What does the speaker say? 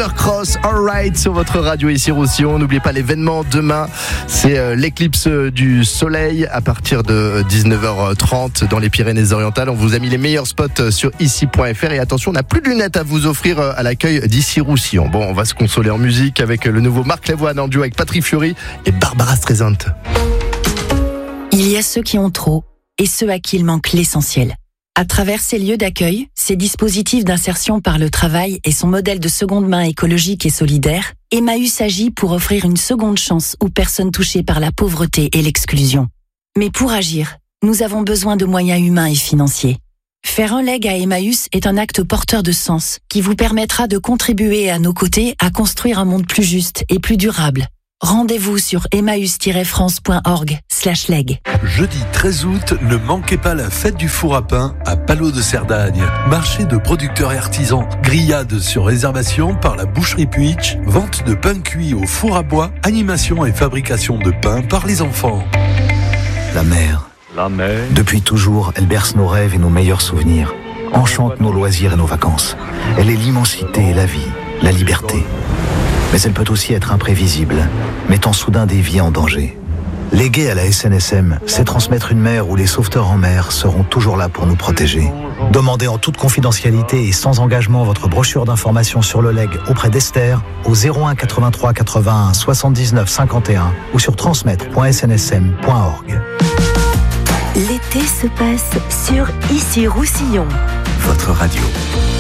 Evercross, Alright sur votre radio ici Roussillon. N'oubliez pas l'événement demain, c'est l'éclipse du soleil à partir de 19h30 dans les Pyrénées-Orientales. On vous a mis les meilleurs spots sur ici.fr et attention, on n'a plus de lunettes à vous offrir à l'accueil d'ici Roussillon. Bon, on va se consoler en musique avec le nouveau Marc Lavoine en duo avec Patrick Fiori et Barbara Streisand. Il y a ceux qui ont trop et ceux à qui il manque l'essentiel. À travers ces lieux d'accueil, ces dispositifs d'insertion par le travail et son modèle de seconde main écologique et solidaire, Emmaüs agit pour offrir une seconde chance aux personnes touchées par la pauvreté et l'exclusion. Mais pour agir, nous avons besoin de moyens humains et financiers. Faire un leg à Emmaüs est un acte porteur de sens qui vous permettra de contribuer à nos côtés à construire un monde plus juste et plus durable. Rendez-vous sur emmaüs-france.org/leg. Jeudi 13 août, ne manquez pas la fête du four à pain à Palot de Cerdagne. Marché de producteurs et artisans, grillades sur réservation par la boucherie Puitch, vente de pain cuit au four à bois, animation et fabrication de pain par les enfants. La mer. Depuis toujours, elle berce nos rêves et nos meilleurs souvenirs, enchante nos loisirs et nos vacances. Elle est l'immensité et la vie, la liberté. Mais elle peut aussi être imprévisible, mettant soudain des vies en danger. Léguer à la SNSM, c'est transmettre une mer où les sauveteurs en mer seront toujours là pour nous protéger. Demandez en toute confidentialité et sans engagement votre brochure d'information sur le leg auprès d'Esther au 01 83 81 79 51 ou sur transmettre.snsm.org. L'été se passe sur Ici Roussillon. Votre radio.